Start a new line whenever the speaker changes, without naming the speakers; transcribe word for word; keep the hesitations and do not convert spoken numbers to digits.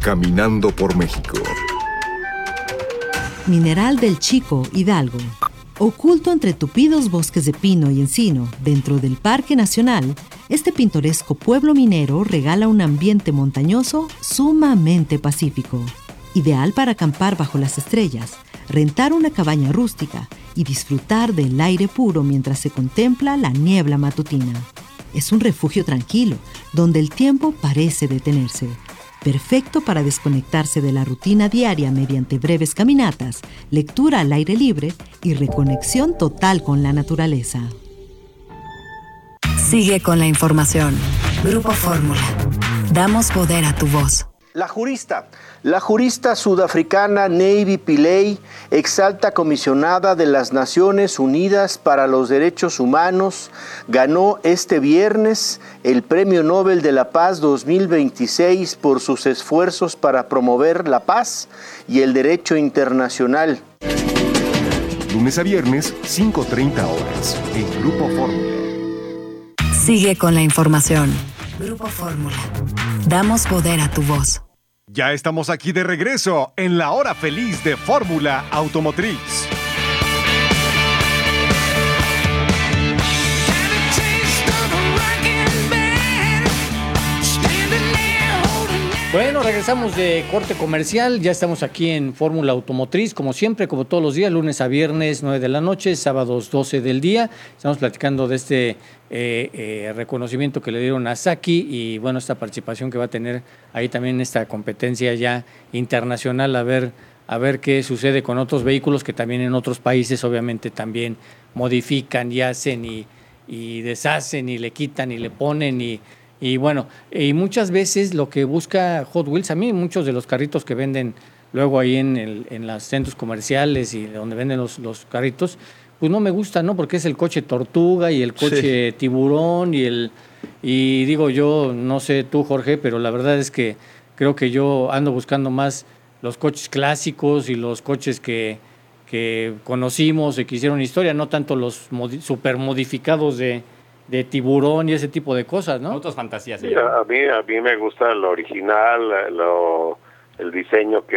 Caminando por México.
Mineral del Chico, Hidalgo. Oculto entre tupidos bosques de pino y encino, dentro del Parque Nacional, este pintoresco pueblo minero regala un ambiente montañoso sumamente pacífico, ideal para acampar bajo las estrellas, rentar una cabaña rústica y disfrutar del aire puro mientras se contempla la niebla matutina. Es un refugio tranquilo, donde el tiempo parece detenerse. Perfecto para desconectarse de la rutina diaria mediante breves caminatas, lectura al aire libre y reconexión total con la naturaleza.
Sigue con la información. Grupo Fórmula. Damos poder a tu voz.
La jurista, la jurista sudafricana Nevi Pillay, ex alta comisionada de las Naciones Unidas para los Derechos Humanos, ganó este viernes el Premio Nobel de la Paz dos mil veintiséis por sus esfuerzos para promover la paz y el derecho internacional.
Lunes a viernes, cinco treinta horas, en Grupo Fórmula.
Sigue con la información. Grupo Fórmula. Damos poder a tu voz.
Ya estamos aquí de regreso en la hora feliz de Fórmula Automotriz.
Bueno, regresamos de corte comercial, ya estamos aquí en Fórmula Automotriz, como siempre, como todos los días, lunes a viernes, nueve de la noche, sábados doce del día. Estamos platicando de este eh, eh, reconocimiento que le dieron a Saki y, bueno, esta participación que va a tener ahí también en esta competencia ya internacional, a ver, a ver qué sucede con otros vehículos que también en otros países obviamente también modifican y hacen y, y deshacen y le quitan y le ponen y... Y bueno, y muchas veces lo que busca Hot Wheels, a mí muchos de los carritos que venden luego ahí en, el, en los centros comerciales y donde venden los, los carritos, pues no me gusta, ¿no? Porque es el coche tortuga y el coche sí. tiburón y el... Y digo yo, no sé tú, Jorge, pero la verdad es que creo que yo ando buscando más los coches clásicos y los coches que, que conocimos y que hicieron historia, no tanto los modi- super modificados de... de tiburón y ese tipo de cosas, ¿no?
Otras fantasías.
Sí, a mí a mí me gusta lo original, lo, el diseño que